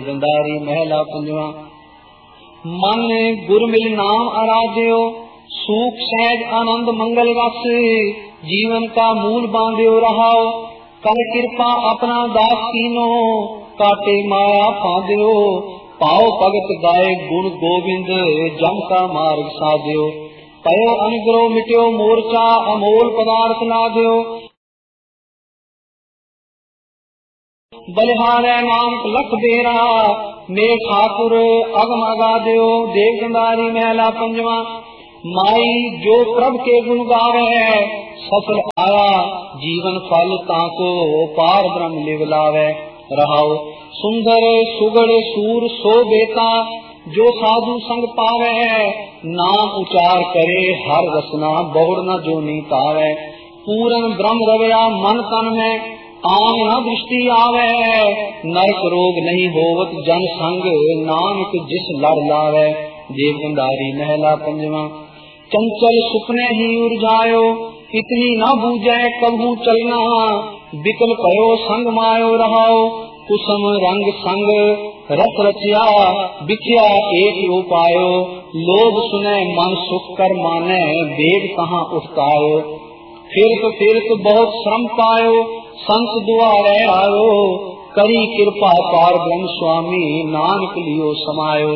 देवगंधारी महला पंजवा। मन गुर मिल नाम आराध्यो, सूख सहज आनंद मंगल रस, जीवन का मूल बांध्यो रहाओ। कर कृपा अपना दास कीनो, काटे माया फांध्यो। पाओ भगत गाये गुण गोविंद, जम का मार्ग साध्यो। पयो अनुग्रह मिट्यो मोर्चा, अमोल पदार्थ लाद्यो। बलिहारे नानक लख बेरा, मेरे ठाकुर अगम अगाद्यो। देवगंधारी महला पंजवा। माई जो प्रभ के गुण गावे, सफल आया जीवन फल ताको, पार ब्रह्म लिव लावे। रहाओ सुंदर सुगड़ सूर सो बेता, जो साधु संग पावे। नाम उचार करे हर रसना, बहुड़ न जो नी पावे। पूरन ब्रह्म रवया मन तन में, आम न दृष्टि आवे। नरक रोग नहीं होवत जन संग, नानक जिस लड़ लावे। देवगंधारी महला पंजवा। चंचल सुपने ही उर्जायो, इतनी न बूझे कबहू चलना। बिकल पयो संग मायो रहाओ, कुसुम रंग संग रस रचिया। बिखिया एक उपायो, लोग सुने मन सुख कर माने। वेद कहाँ उठतायो, फिरत बहुत श्रम पायो। संत दुआरे आयो, करी कृपा पार ब्रह्म स्वामी। नानक लियो समायो।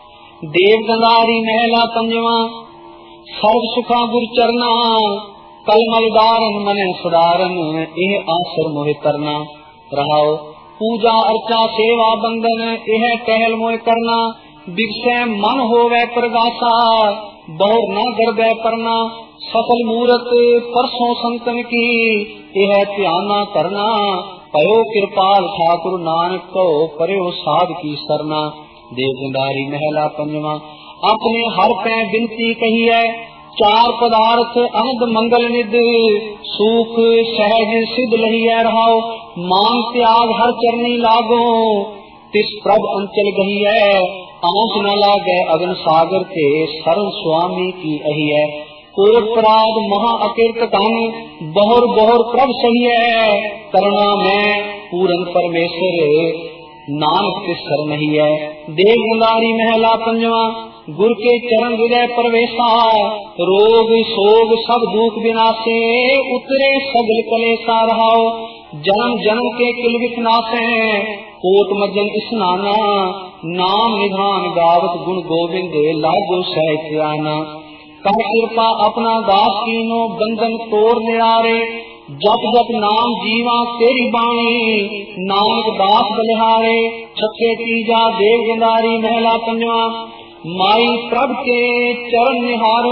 देवगंधारी महला पंजवा। सर्व सुखा गुर चरना, कलमल दारन मने सुधारन। यह आसर मोहि तरना। रहाओ पूजा अर्चा सेवा बंदन, यह टहल मोह करना। बिगसे मन होवे प्रगासा, बहुर न गर्भे परना। सफल मूरत परसों संतन की, यह ध्याना करना। पयो कृपाल ठाकुर नानक को, परयो साध की सरना। देवगंधारी महला पंजवा। अपने हर पे बिनती कही है, चार पदार्थ अनंद मंगल निध। सुख सहज सिद्ध लही है रहाओ, मान त्याग हर चरनी लागो। तिस प्रभ अंचल गही है, आंच न लागे अगन सागर के। शरण स्वामी की अही है, कोट पराग महा अकीर्त कान। बहुर बहुर प्रभ सही है, करुणा में पूरन परमेश्वर। नानक के सर नहीं है। देवगंधारी महला पंजवा। गुर के चरण हृदय प्रवेशा, रोग शोग सब दुख विनाशे। उतरे सगल कलेसा रहाओ, जन्म जन्म के किल विनाशे। कोट मज्जन स्नाना, नाम निधान गावत गुण गोविंद। लागो सहज आना। कर कृपा अपना दास कीनो, बंधन तोड़ निरारे। जप जप नाम जीवा तेरी बाणी, नानक दास बलिहारे। छठे तीजा देवगंधारी महला पंजवा। माई प्रभ के चरण निहारो,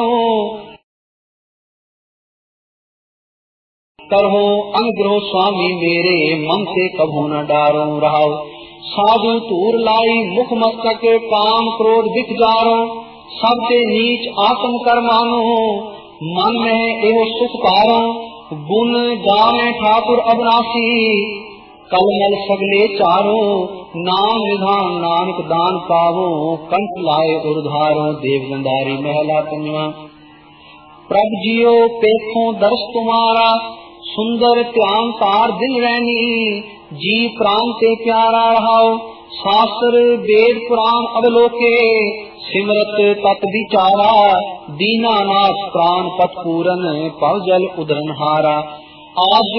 करहो अनुग्रह स्वामी मेरे। मन से कभू न डारो। रहाओ साधु तूर लाई मुख मस्तक, काम क्रोध दिख जारो। सबसे नीच आत्म कर मानो, मन में एहो सुख पारो। गुण गावे ठाकुर अविनाशी, कलमल सगले चारो। नाम निधान नानक दान पावो, कंठ लाए उर्धारो। देवगंधारी महला पंजवा। प्रभ जियो पेखो दर्श तुम्हारा, सुंदर ध्यान तार दिन रैनी। जी प्राण से प्यारा रहाओ, शास्त्र वेद पुराण अवलोके। सिमरत तत् विचारा, दीनानाथ प्राण पथ पूरन। पव जल उदरन हारा। आज